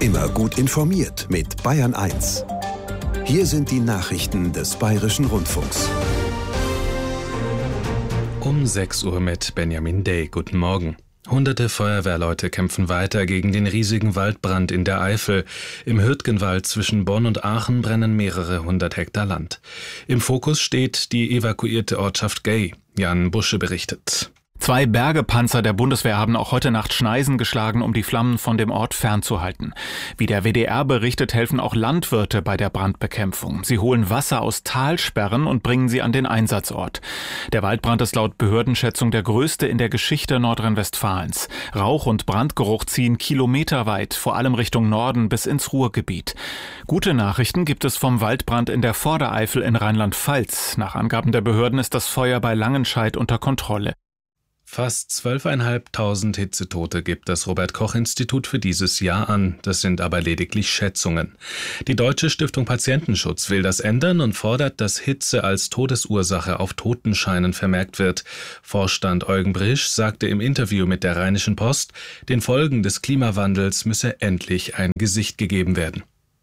Immer gut informiert mit Bayern 1. Hier sind die Nachrichten des Bayerischen Rundfunks. Um 6 Uhr mit Benjamin Day. Guten Morgen. Hunderte Feuerwehrleute kämpfen weiter gegen den riesigen Waldbrand in der Eifel. Im Hürtgenwald zwischen Bonn und Aachen brennen mehrere hundert Hektar Land. Im Fokus steht die evakuierte Ortschaft Gay. Jan Busche berichtet. 2 Bergepanzer der Bundeswehr haben auch heute Nacht Schneisen geschlagen, um die Flammen von dem Ort fernzuhalten. Wie der WDR berichtet, helfen auch Landwirte bei der Brandbekämpfung. Sie holen Wasser aus Talsperren und bringen sie an den Einsatzort. Der Waldbrand ist laut Behördenschätzung der größte in der Geschichte Nordrhein-Westfalens. Rauch und Brandgeruch ziehen kilometerweit, vor allem Richtung Norden bis ins Ruhrgebiet. Gute Nachrichten gibt es vom Waldbrand in der Vordereifel in Rheinland-Pfalz. Nach Angaben der Behörden ist das Feuer bei Langenscheidt unter Kontrolle. Fast 12.500 Hitzetote gibt das Robert-Koch-Institut für dieses Jahr an. Das sind aber lediglich Schätzungen. Die Deutsche Stiftung Patientenschutz will das ändern und fordert, dass Hitze als Todesursache auf Totenscheinen vermerkt wird. Vorstand Eugen Brisch sagte im Interview mit der Rheinischen Post, den Folgen des Klimawandels müsse endlich ein Gesicht gegeben werden.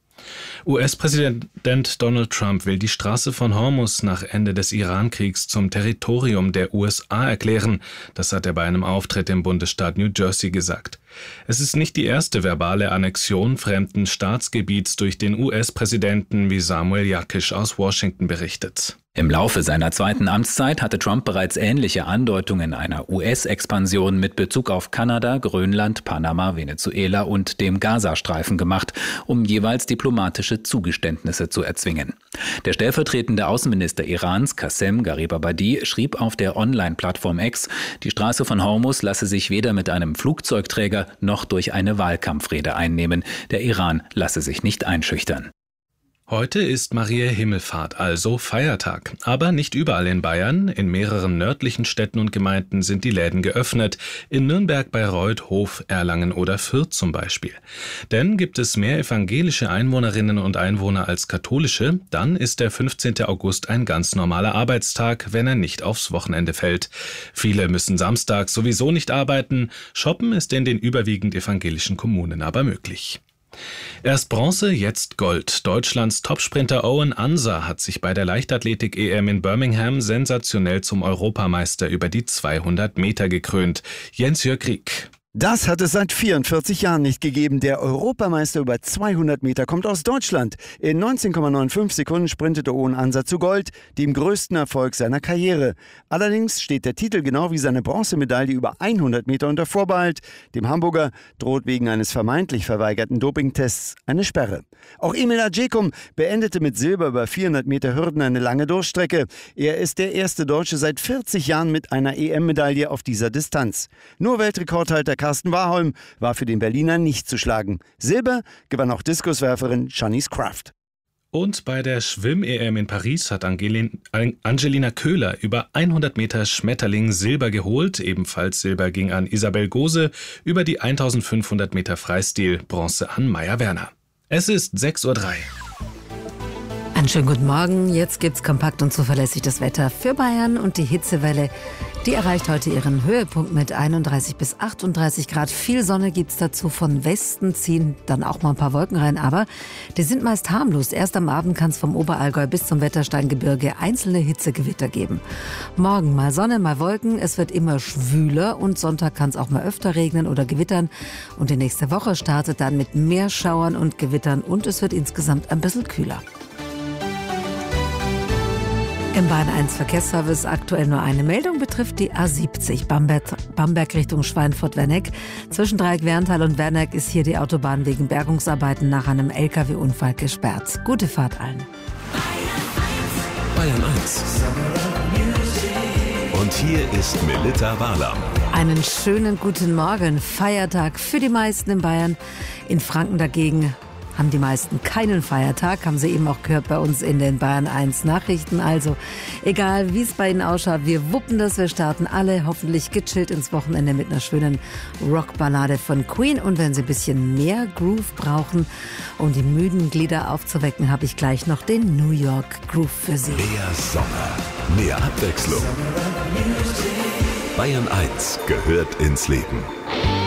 US-Präsident Donald Trump will die Straße von Hormuz nach Ende des Iran-Kriegs zum Territorium der USA erklären. Das hat er bei einem Auftritt im Bundesstaat New Jersey gesagt. Es ist nicht die erste verbale Annexion fremden Staatsgebiets durch den US-Präsidenten, wie Samuel Jakisch aus Washington berichtet. Im Laufe seiner zweiten Amtszeit hatte Trump bereits ähnliche Andeutungen einer US-Expansion mit Bezug auf Kanada, Grönland, Panama, Venezuela und dem Gazastreifen gemacht, um jeweils diplomatische Zugeständnisse zu erzwingen. Der stellvertretende Außenminister Irans, Qassem Garibabadi, schrieb auf der Online-Plattform X, die Straße von Hormuz lasse sich weder mit einem Flugzeugträger noch durch eine Wahlkampfrede einnehmen. Der Iran lasse sich nicht einschüchtern. Heute ist Mariä Himmelfahrt, also Feiertag. Aber nicht überall in Bayern. In mehreren nördlichen Städten und Gemeinden sind die Läden geöffnet. In Nürnberg, Bayreuth, Hof, Erlangen oder Fürth zum Beispiel. Denn gibt es mehr evangelische Einwohnerinnen und Einwohner als katholische, dann ist der 15. August ein ganz normaler Arbeitstag, wenn er nicht aufs Wochenende fällt. Viele müssen samstags sowieso nicht arbeiten. Shoppen ist in den überwiegend evangelischen Kommunen aber möglich. Erst Bronze, jetzt Gold. Deutschlands Topsprinter Owen Ansa hat sich bei der Leichtathletik-EM in Birmingham sensationell zum Europameister über die 200 Meter gekrönt. Jens-Jörg Rieck. Das hat es seit 44 Jahren nicht gegeben. Der Europameister über 200 Meter kommt aus Deutschland. In 19,95 Sekunden sprintete Owen Ansa zu Gold, dem größten Erfolg seiner Karriere. Allerdings steht der Titel genau wie seine Bronzemedaille über 100 Meter unter Vorbehalt. Dem Hamburger droht wegen eines vermeintlich verweigerten Dopingtests eine Sperre. Auch Emil Acecum beendete mit Silber über 400 Meter Hürden eine lange Durchstrecke. Er ist der erste Deutsche seit 40 Jahren mit einer EM-Medaille auf dieser Distanz. Nur Weltrekordhalter Carsten Warholm war für den Berliner nicht zu schlagen. Silber gewann auch Diskuswerferin Shanice Kraft. Und bei der Schwimm-EM in Paris hat Angelina Köhler über 100 Meter Schmetterling Silber geholt. Ebenfalls Silber ging an Isabel Gose, über die 1500 Meter Freistil Bronze an Maya Werner. Es ist 6:03 Uhr. Einen schönen guten Morgen. Jetzt gibt's kompakt und zuverlässig das Wetter für Bayern und die Hitzewelle. Die erreicht heute ihren Höhepunkt mit 31 bis 38 Grad. Viel Sonne gibt's dazu. Von Westen ziehen dann auch mal ein paar Wolken rein, aber die sind meist harmlos. Erst am Abend kann es vom Oberallgäu bis zum Wettersteingebirge einzelne Hitzegewitter geben. Morgen mal Sonne, mal Wolken. Es wird immer schwüler und Sonntag kann es auch mal öfter regnen oder gewittern. Und die nächste Woche startet dann mit mehr Schauern und Gewittern und es wird insgesamt ein bisschen kühler. Im Bayern 1 Verkehrsservice aktuell nur eine Meldung, betrifft die A70 Bamberg Richtung Schweinfurt-Werneck. Zwischen Dreieck-Werntal und Werneck ist hier die Autobahn wegen Bergungsarbeiten nach einem LKW-Unfall gesperrt. Gute Fahrt allen. Bayern 1. Und hier ist Melitta Walam. Einen schönen guten Morgen. Feiertag für die meisten in Bayern. In Franken dagegen haben die meisten keinen Feiertag, haben Sie eben auch gehört bei uns in den Bayern 1 Nachrichten. Also egal, wie es bei Ihnen ausschaut, wir wuppen das, wir starten alle hoffentlich gechillt ins Wochenende mit einer schönen Rockballade von Queen. Und wenn Sie ein bisschen mehr Groove brauchen, um die müden Glieder aufzuwecken, habe ich gleich noch den New York Groove für Sie. Mehr Sommer, mehr Abwechslung. Bayern 1 gehört ins Leben.